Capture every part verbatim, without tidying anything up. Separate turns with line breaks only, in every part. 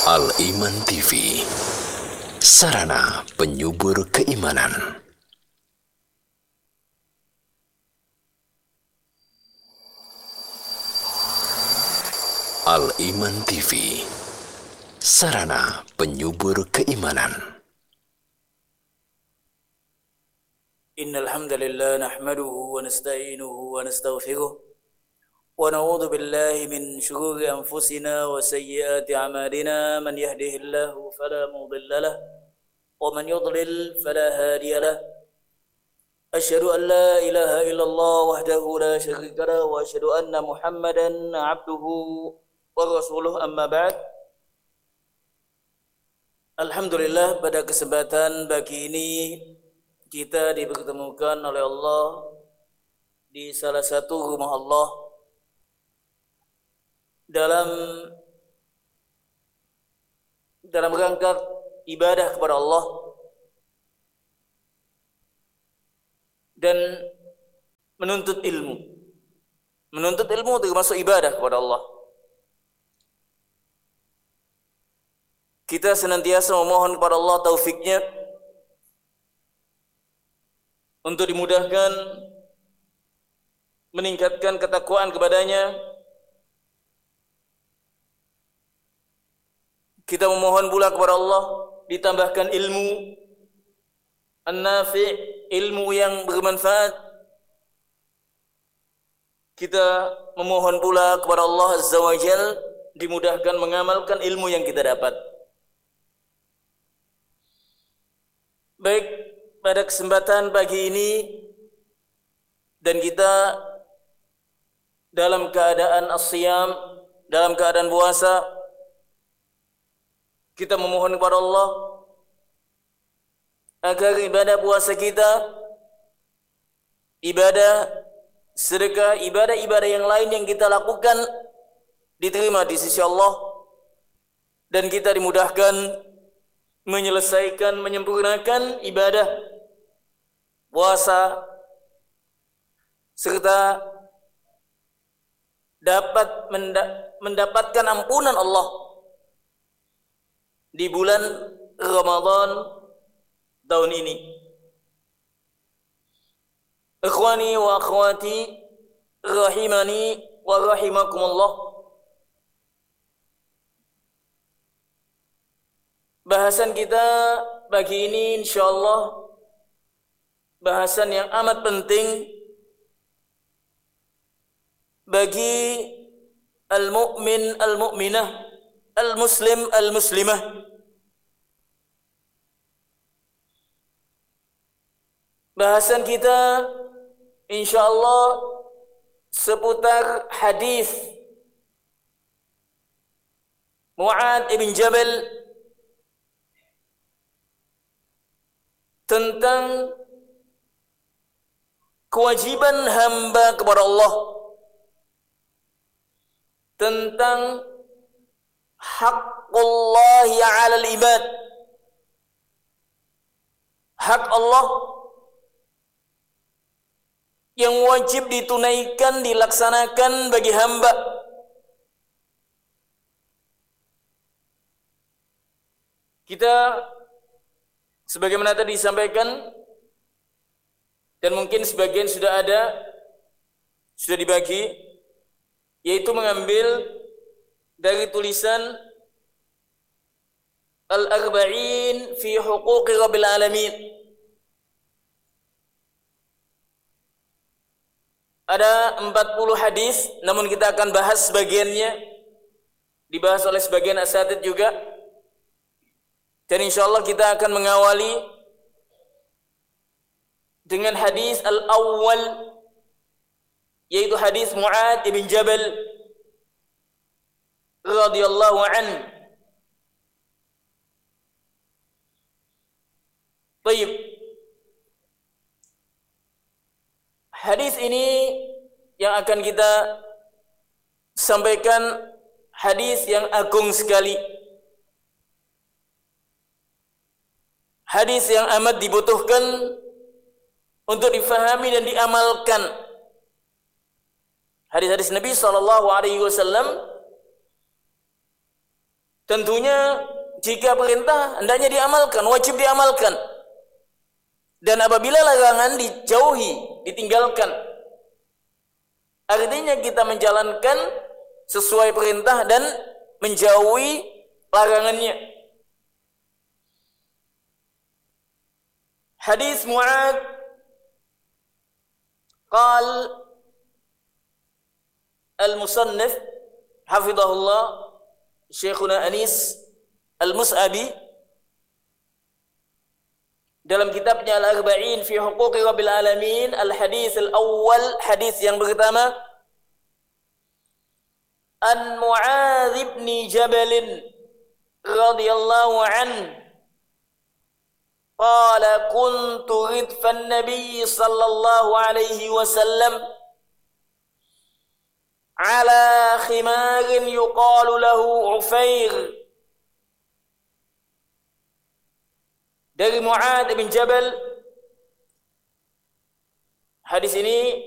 Al-Iman T V, sarana penyubur keimanan. Al-Iman T V, sarana penyubur keimanan.
Innal hamdalillah nahmaduhu wa nasta'inuhu wa nastaghfiruh wa na'udzu billahi min shururi anfusina wa sayyiati a'malina. Man yahdihillahu fala mudilla lahu wa man yudlil fala hadiya lahu. Asyhadu an la ilaha illallah wahdahu la syarika lahu wa asyhadu anna Muhammadan 'abduhu wa rasuluhu, amma ba'd. Alhamdulillah, pada kesempatan pagi ini kita dipertemukan oleh Allah di salah satu rumah Allah dalam dalam rangka ibadah kepada Allah dan menuntut ilmu. Menuntut ilmu termasuk ibadah kepada Allah. Kita senantiasa memohon kepada Allah taufiknya untuk dimudahkan, meningkatkan ketakwaan kepadanya. Kita memohon pula kepada Allah ditambahkan ilmu an-nafi', ilmu yang bermanfaat. Kita memohon pula kepada Allah Azza wa Jalla dimudahkan mengamalkan ilmu yang kita dapat. Baik, pada kesempatan pagi ini dan kita dalam keadaan as-siyam, dalam keadaan puasa, kita memohon kepada Allah agar ibadah puasa kita, ibadah sedekah, ibadah-ibadah yang lain yang kita lakukan diterima di sisi Allah dan kita dimudahkan menyelesaikan, menyempurnakan ibadah puasa serta dapat mendapatkan ampunan Allah di bulan Ramadan tahun ini. Ikhwani wa akhwati rahimani wa rahimakumullah. Bahasan kita pagi ini insyaallah bahasan yang amat penting bagi al-mu'min al-mu'minah, al-muslim al-muslimah. Bahasan kita insyaallah seputar hadis Mu'adz ibn Jabal tentang kewajiban hamba kepada Allah, tentang haqqullahi 'alal ibad, hak Allah yang wajib ditunaikan, dilaksanakan bagi hamba. Kita sebagaimana tadi disampaikan dan mungkin sebagian sudah ada, sudah dibagi, yaitu mengambil dari tulisan Al-Arba'in fi Huquqi Rabbil Alamin. Ada empat puluh hadis, namun kita akan bahas sebagiannya, dibahas oleh sebagian asatidz juga. Dan insyaallah kita akan mengawali dengan hadis al-awwal, yaitu hadis Mu'adz bin Jabal radhiyallahu anhu. Baik. Hadis ini yang akan kita sampaikan hadis yang agung sekali. Hadis yang amat dibutuhkan untuk difahami dan diamalkan. Hadis-hadis Nabi sallallahu alaihi wasallam tentunya jika perintah hendaknya diamalkan, wajib diamalkan. Dan apabila larangan dijauhi, ditinggalkan. Artinya kita menjalankan sesuai perintah dan menjauhi larangannya. Hadis Mu'ad qal al-musannif hafizahullah Syekhuna Anis Al-Mus'abi dalam kitabnya Al-Arba'in fi Huquqi Rabbil Alamin, al-hadis al-awwal, hadis yang pertama, an Mu'adz ibn Jabal radhiyallahu anhu qala kuntu ridfan nabiy sallallahu alaihi wasallam ala khimarin yuqalu lahu Ufair. Dari Mu'adz bin Jabal. Hadis ini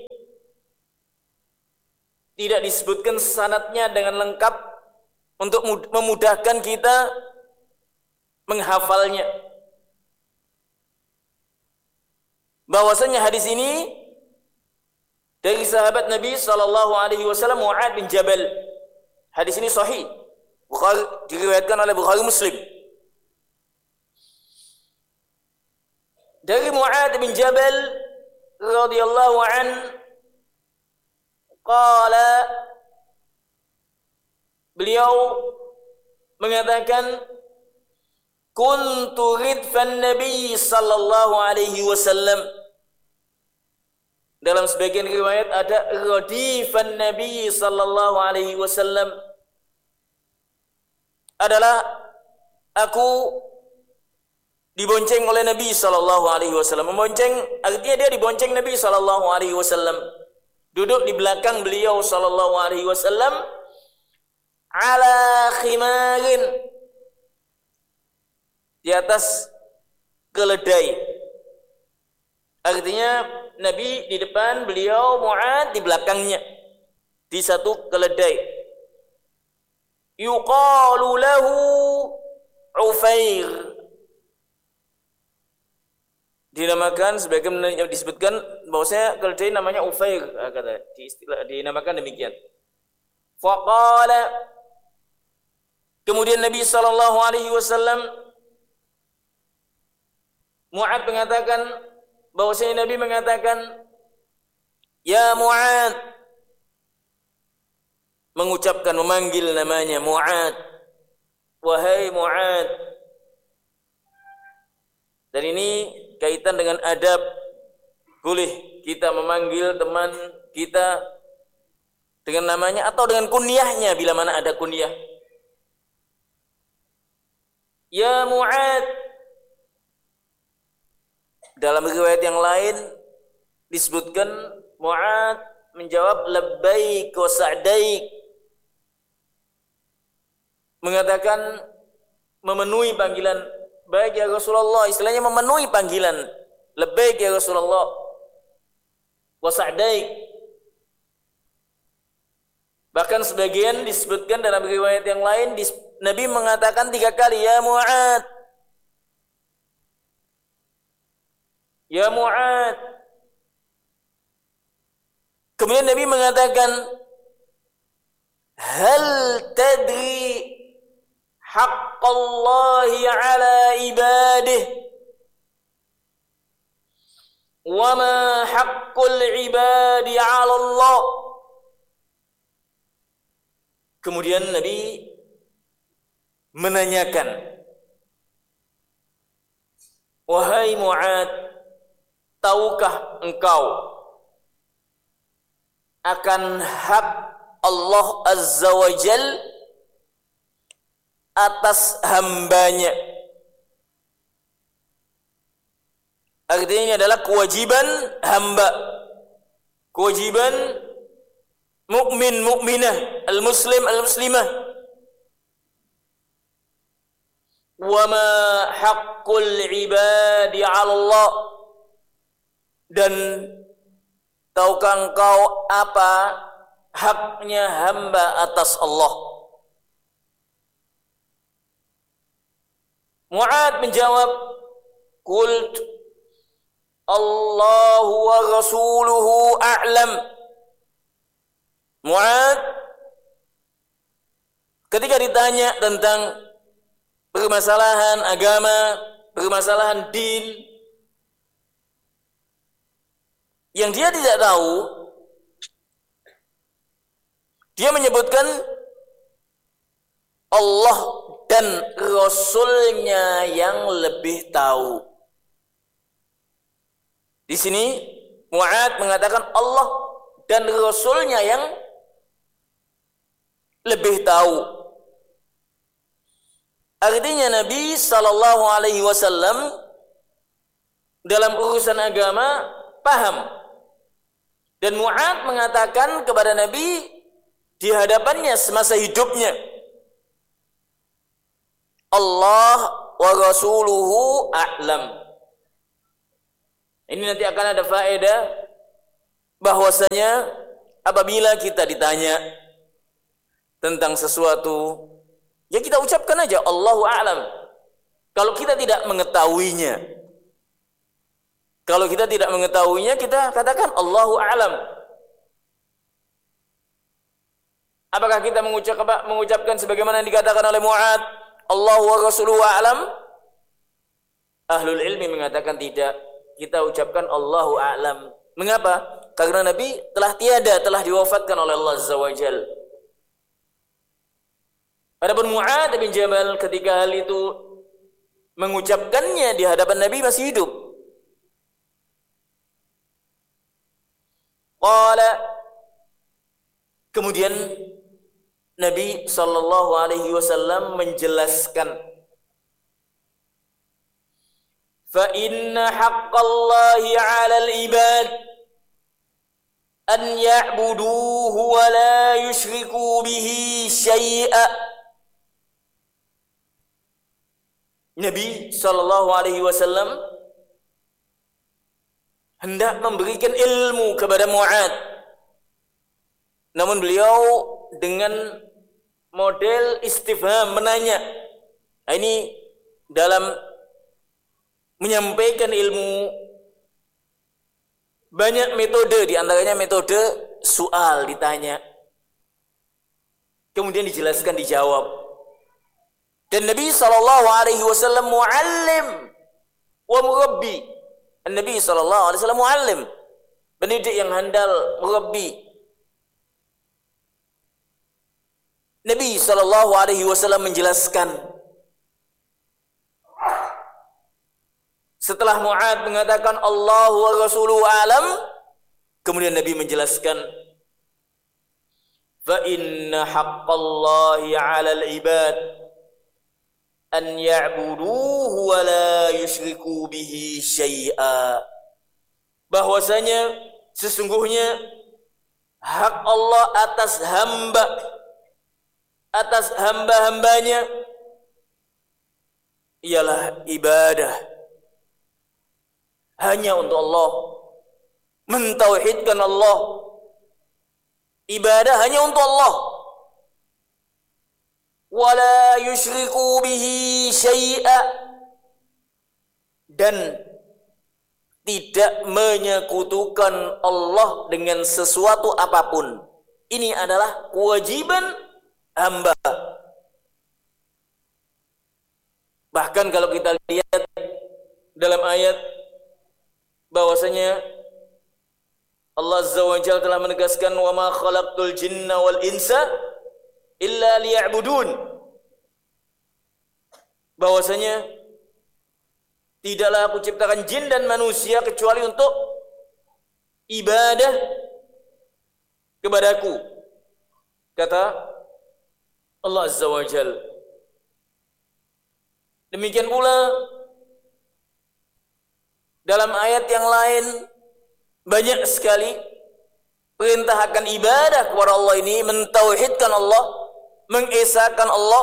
tidak disebutkan sanadnya dengan lengkap untuk memudahkan kita menghafalnya. Bahwasanya hadis ini dari sahabat Nabi sallallahu alaihi wasallam Mu'adz bin Jabal. Hadis ini sahih. Bukhari, diriwayatkan oleh Bukhari Muslim. Dari Mu'adz bin Jabal radhiyallahu an qala, beliau mengatakan kuntu ridfan Nabi sallallahu alaihi wasallam. Dalam sebagian riwayat ada radifan Nabi sallallahu alaihi wasallam, adalah aku dibonceng oleh Nabi sallallahu alaihi wasallam. Membonceng artinya dia dibonceng Nabi sallallahu alaihi wasallam, duduk di belakang beliau sallallahu alaihi wasallam ala khimarin, di atas keledai. Artinya Nabi di depan, beliau Mu'adz di belakangnya, di satu keledai. Yuqalu lahu Ufair, dinamakan, sebagian disebutkan bahwasanya keledai namanya Ufair, kata di istilah dinamakan demikian. Faqala, kemudian Nabi sallallahu alaihi wasallam, Mu'adz mengatakan, bahwasanya Nabi mengatakan, ya Mu'adz, mengucapkan, memanggil namanya Mu'adz, wahai Mu'adz. Dan ini kaitan dengan adab, boleh kita memanggil teman kita dengan namanya atau dengan kunyahnya bila mana ada kunyah. Ya Mu'adz. Dalam riwayat yang lain disebutkan Mu'adz menjawab labbaik wa sa'daik, mengatakan memenuhi panggilan, baik ya Rasulullah, istilahnya memenuhi panggilan labbaik ya Rasulullah wa sa'daik. Bahkan sebagian disebutkan dalam riwayat yang lain Nabi mengatakan tiga kali ya Mu'adz, ya Mu'adz. Kemudian Nabi mengatakan, hal tadri haqqallahi ala ibadih wa ma haqqul ibadi ala Allah. Kemudian Nabi menanyakan, wahai Mu'adz, tahukah engkau akan hak Allah Azza wa Jal atas hambanya? Artinya ini adalah kewajiban hamba, kewajiban mukmin mukminah, al-muslim al-muslimah. Wa ma haqqul ibadi 'ala Allah, dan tahukah engkau apa haknya hamba atas Allah? Mu'ad menjawab, "Qult Allahu wa rasuluhu a'lam." Mu'ad ketika ditanya tentang permasalahan agama, permasalahan din yang dia tidak tahu, dia menyebutkan Allah dan Rasulnya yang lebih tahu. Di sini Mu'ad mengatakan Allah dan Rasulnya yang lebih tahu. Artinya Nabi sallallahu alaihi wasallam dalam urusan agama paham. Dan Mu'ad mengatakan kepada Nabi di hadapannya semasa hidupnya, Allah wa rasuluhu a'lam. Ini nanti akan ada faedah bahwasanya apabila kita ditanya tentang sesuatu, ya kita ucapkan aja Allahu a'lam. Kalau kita tidak mengetahuinya, kalau kita tidak mengetahuinya, kita katakan Allahu a'lam. Apakah kita mengucap, mengucapkan sebagaimana yang dikatakan oleh Mu'ad, Allahu wa rasuluhu a'lam? Ahlul ilmi mengatakan tidak. Kita ucapkan Allahu a'lam. Mengapa? Karena Nabi telah tiada, telah diwafatkan oleh Allah Azza wa Jal. Adapun Mu'ad bin Jabal ketika hal itu mengucapkannya di hadapan Nabi masih hidup. Qala, kemudian Nabi sallallahu alaihi wasallam menjelaskan, fa inna haqqallahi 'alal ibad an ya'buduhu wa la yushriku bihi syai'a. Nabi sallallahu alaihi wasallam hendak memberikan ilmu kepada Mu'ad. Namun beliau dengan model istifham, menanya. Nah, ini dalam menyampaikan ilmu banyak metode, di antaranya metode soal, ditanya. Kemudian dijelaskan, dijawab. Dan Nabi sallallahu alaihi wasallam muallim wa murabbi. Nabi sallallahu alaihi wasallam muallim, pendidik yang handal, murabbi. Nabi sallallahu alaihi wasallam menjelaskan. Setelah Mu'ad mengatakan Allahu wa rasuluhu a'lam, kemudian Nabi menjelaskan, fa inna haqqallahi 'alal ibad an ya'buduhu wa la yusyriku bihi syai'a. Bahwasanya sesungguhnya hak Allah atas hamba, atas hamba-hambanya ialah ibadah hanya untuk Allah, mentauhidkan Allah, ibadah hanya untuk Allah, wala yusyriku bihi syai'a, dan tidak menyekutukan Allah dengan sesuatu apapun. Ini adalah kewajiban hamba. Bahkan kalau kita lihat dalam ayat bahwasanya Allah Azza wa Jalla telah menegaskan, wa ma khalaqtul jinna wal insa illa liya'budun. Bahwasanya tidaklah aku ciptakan jin dan manusia kecuali untuk ibadah kepadaku, kata Allah Azza wa Jalla. Demikian pula dalam ayat yang lain banyak sekali perintah akan ibadah kepada Allah ini, mentauhidkan Allah, mengesahkan Allah.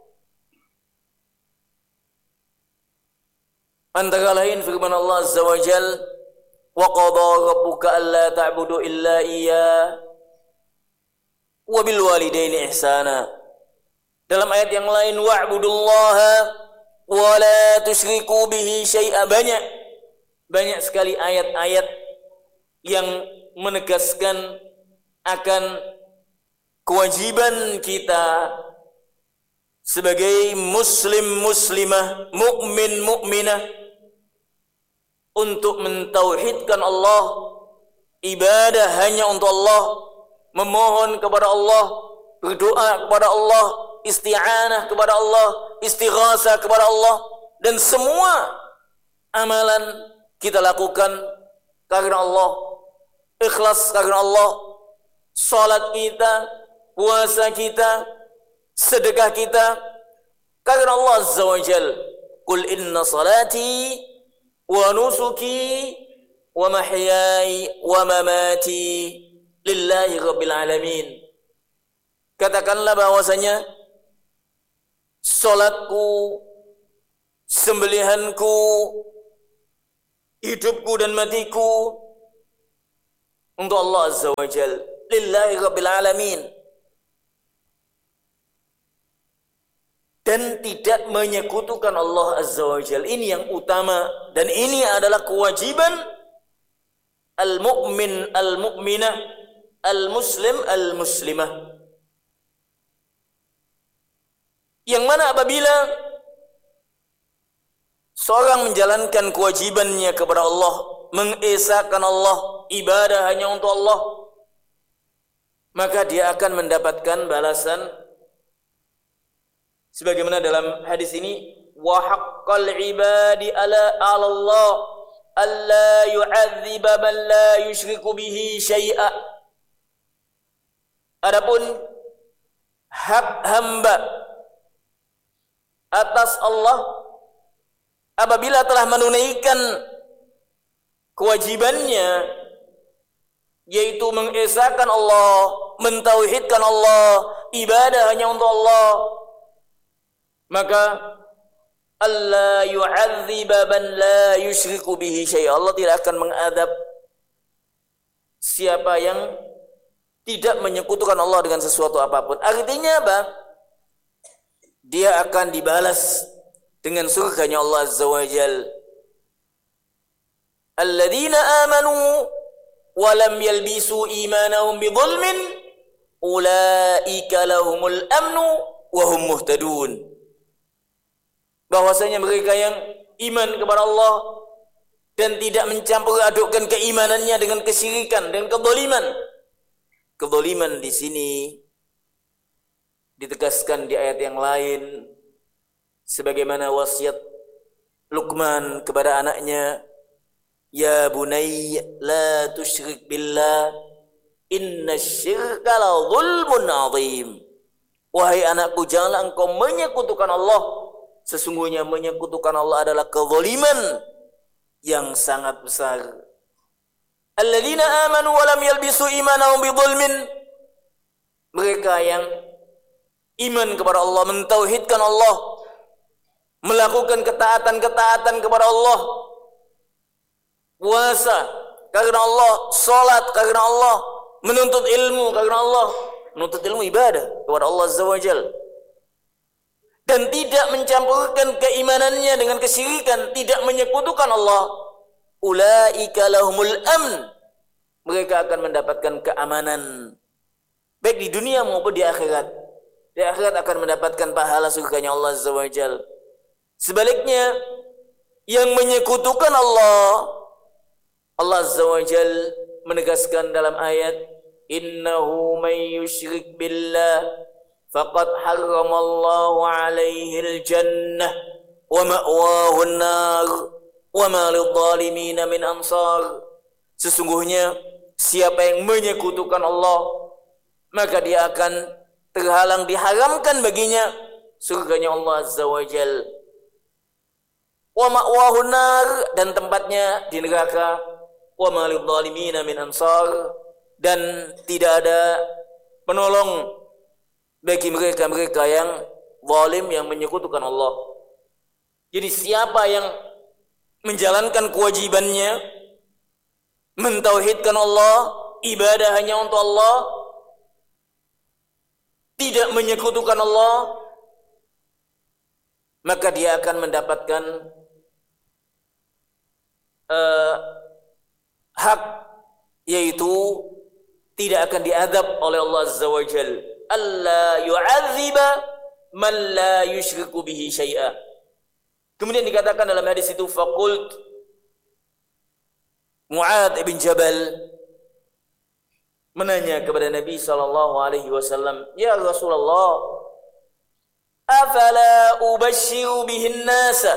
Antara lain firman Allah Azza wa Jalla, wa qadha rabbuka alla ta'budu illa iyyah wa bil walidaini ihsana. Dalam ayat yang lain, wa'budullaha wa la tusyriku bihi syai'a. Banyak banyak sekali ayat-ayat yang menegaskan akan kewajiban kita sebagai muslim muslimah, mukmin mukminah untuk mentauhidkan Allah, ibadah hanya untuk Allah, memohon kepada Allah, berdoa kepada Allah, isti'anah kepada Allah, istighasa kepada Allah, dan semua amalan kita lakukan karena Allah, ikhlas karena Allah. Salat kita, puasa kita, sedekah kita karena Allah Azza wa Jal. Qul inna salati wa nusuki wa mahyai wa mamati lillahi rabbil alamin. Katakanlah bahwasanya salatku, sembelihanku, hidupku dan matiku untuk Allah Azza wa Jal, lillahi rabbil alamin, dan tidak menyekutukan Allah Azza wa Jal. Ini yang utama, dan ini adalah kewajiban al-mu'min al-mu'minah, al-muslim al-muslimah, yang mana apabila seorang menjalankan kewajibannya kepada Allah, mengesahkan Allah, ibadah hanya untuk Allah, maka dia akan mendapatkan balasan sebagaimana dalam hadis ini, wa haqqal ibadi ala Allah alla yu'adziba man la yusyriku bihi syai'a. Adapun hak hamba atas Allah apabila telah menunaikan kewajibannya, yaitu mengesahkan Allah, mentauhidkan Allah, ibadah hanya untuk Allah, maka Allah yu'adziba man la yusyriku bihi syai'a. Allah tidak akan mengadab siapa yang tidak menyekutukan Allah dengan sesuatu apapun. Artinya apa? Dia akan dibalas dengan surganya Allah Azza wa Jal. Alladzina amanu wa lam yalbisu imanahum bidzulmin ulaika lahumul amnu wa hum muhtadun. Bahwasanya mereka yang iman kepada Allah dan tidak mencampur adukkan keimanannya dengan kesyirikan dan kezaliman. Kezaliman di sini ditegaskan di ayat yang lain sebagaimana wasiat Luqman kepada anaknya, ya bunayya la tusyrik billah innasyirka la zulmun azim. Wahai anakku, janganlah engkau menyekutukan Allah. Sesungguhnya menyekutukan Allah adalah kezaliman yang sangat besar. Alladzina amanu wa lam yalbisu imanahum bidzulmin. Mereka yang iman kepada Allah, mentauhidkan Allah, melakukan ketaatan-ketaatan kepada Allah, puasa karena Allah, salat karena Allah, menuntut ilmu karena Allah, menuntut ilmu ibadah kepada Allah Azza wa Jalla, dan tidak mencampurkan keimanannya dengan kesyirikan, tidak menyekutukan Allah. Ulaika lahumul amn. Mereka akan mendapatkan keamanan baik di dunia maupun di akhirat. Di akhirat akan mendapatkan pahala surganya Allah Azza wa Jalla. Sebaliknya, yang menyekutukan Allah, Allah Azza wa Jalla menegaskan dalam ayat, innahu may yusyrik billah faqad harramallahu alaihi al-jannah wa ma'wahu an-nar wa ma lidh-dhalimin min ansar. Sesungguhnya siapa yang menyekutukan Allah, maka dia akan terhalang, diharamkan baginya surganya Allah Azza wa Jalla. Wa ma'wahu an-nar, dan tempatnya di neraka. Wa ma lidh-dhalimin min ansar, dan tidak ada penolong bagi mereka-mereka yang zalim, yang menyekutukan Allah. Jadi siapa yang menjalankan kewajibannya, mentauhidkan Allah, ibadah hanya untuk Allah, tidak menyekutukan Allah, maka dia akan mendapatkan uh, hak, yaitu tidak akan diazab oleh Allah Azza wa Jalla. Alla yu'adziba man la yusyriku bihi syai'a. Kemudian dikatakan dalam hadis itu, faqult Mu'adz bin Jabal menanya kepada Nabi sallallahu alaihi wasallam, "Ya Rasulullah, afala ubashiru bihin nasa?"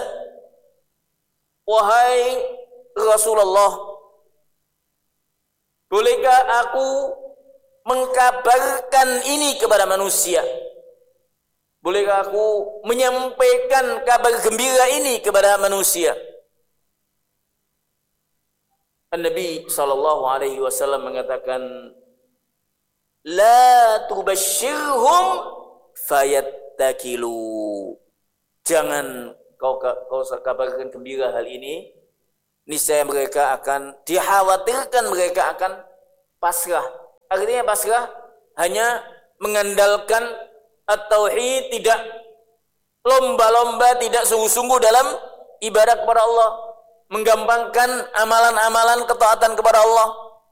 Wahai Rasulullah, bolehkah aku mengkabarkan ini kepada manusia? Bolehkah aku menyampaikan kabar gembira ini kepada manusia? An-Nabi sallallahu alaihi wasallam mengatakan, la tubashshirhum fayattakilu. Jangan kau kau kabarkan gembira hal ini, niscaya mereka akan dikhawatirkan mereka akan pasrah. Artinya pasrah hanya mengandalkan at-tauhid, tidak lomba-lomba, tidak sungguh-sungguh dalam ibadah kepada Allah, menggampangkan amalan-amalan ketaatan kepada Allah.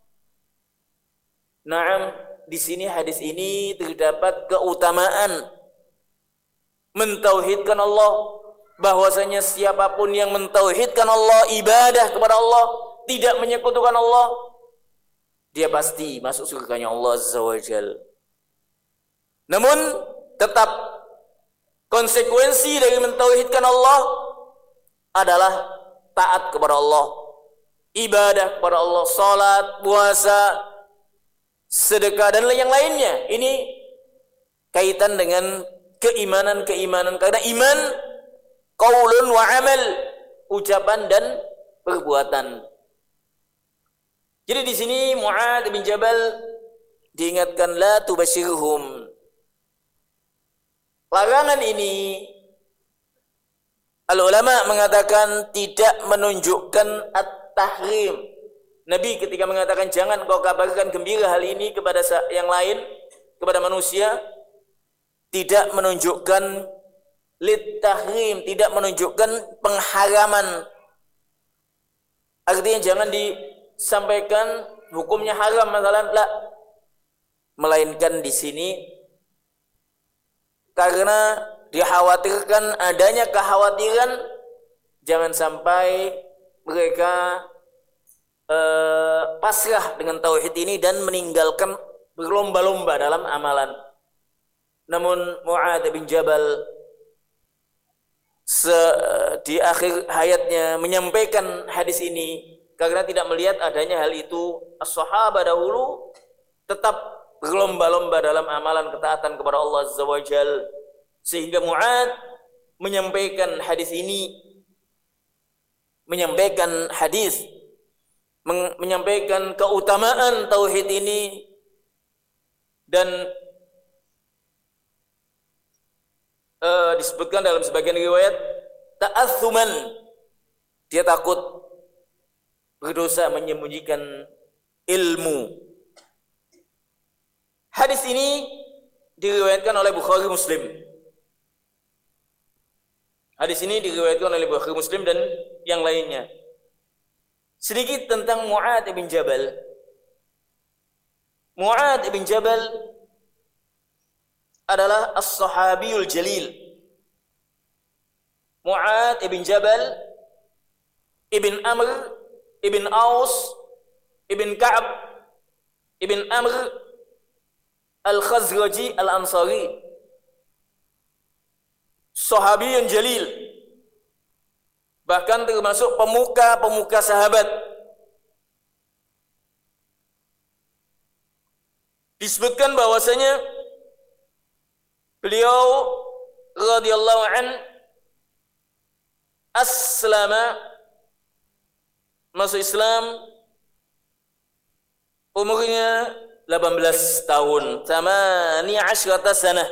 Naam, di sini hadis ini terdapat keutamaan mentauhidkan Allah, bahwasanya siapapun yang mentauhidkan Allah, ibadah kepada Allah, tidak menyekutukan Allah, dia pasti masuk surganya Allah Azza wa Jalla. Namun tetap konsekuensi dari mentauhidkan Allah adalah taat kepada Allah, ibadah kepada Allah, salat, puasa, sedekah dan yang lainnya. Ini kaitan dengan keimanan-keimanan, karena iman qaulun wa amal, ucapan dan perbuatan. Jadi di sini Mu'adz bin Jabal diingatkan, la tubashirhum. Larangan ini al-ulama mengatakan tidak menunjukkan at-tahrim. Nabi ketika mengatakan jangan kau kabarkan gembira hal ini kepada yang lain, kepada manusia, tidak menunjukkan lit-tahrim, tidak menunjukkan pengharaman. Artinya jangan disampaikan hukumnya haram masalah, la. Melainkan di sini karena dikhawatirkan adanya kekhawatiran jangan sampai mereka eh, pasrah dengan tauhid ini dan meninggalkan berlomba-lomba dalam amalan. Namun Mu'adz bin Jabal se, di akhir hayatnya menyampaikan hadis ini karena tidak melihat adanya hal itu. As-sahabah dahulu tetap berlomba-lomba dalam amalan ketaatan kepada Allah Azza wa Jalla, sehingga Mu'adz menyampaikan hadis ini, menyampaikan hadis, men- menyampaikan keutamaan tauhid ini, dan uh, disebutkan dalam sebagian riwayat ta'atsuman, dia takut berdosa menyembunyikan ilmu. Hadis ini diriwayatkan oleh Bukhari Muslim. Hadis ini diriwayatkan oleh Bukhari Muslim dan yang lainnya. Sedikit tentang Mu'adz bin Jabal. Mu'adz bin Jabal adalah as-sahabiyul jalil. Mu'adz bin Jabal ibn Amr ibn Aus ibn Ka'ab ibn Amr Al-Khazraji Al-Ansari, sahabi yang jalil, bahkan termasuk pemuka-pemuka sahabat. Disebutkan bahwasanya beliau radhiyallahu an aslama, masuk Islam umurnya delapan belas tahun, thamani asyrata sanah.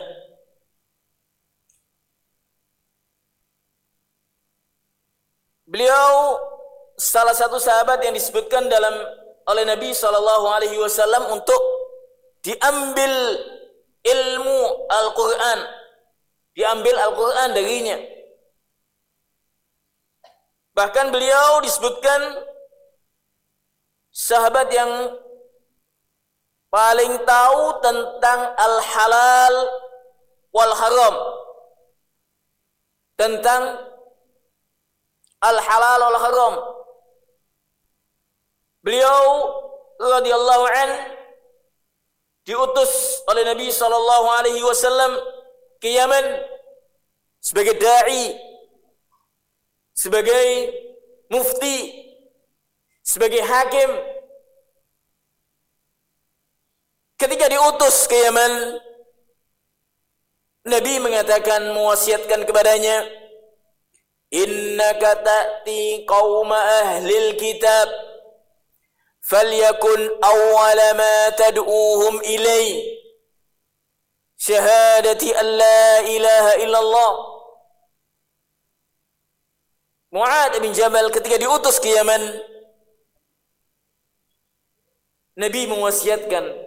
Beliau salah satu sahabat yang disebutkan dalam oleh Nabi sallallahu alaihi wasallam untuk diambil ilmu Al-Qur'an, diambil Al-Qur'an darinya. Bahkan beliau disebutkan sahabat yang paling tahu tentang al-halal wal haram, tentang al-halal wal haram. Beliau radhiyallahu an diutus oleh Nabi sallallahu alaihi wasallam ke Yaman sebagai dai, sebagai mufti, sebagai hakim. Ketika diutus ke Yaman, Nabi mengatakan, mewasiatkan kepadanya, innaka ta'ti qauma ahlil kitab falyakun awwala ma tad'uuhum ilai syahadati an la ilaha illallah. Mu'adz bin Jabal ketika diutus ke Yaman, Nabi mewasiatkan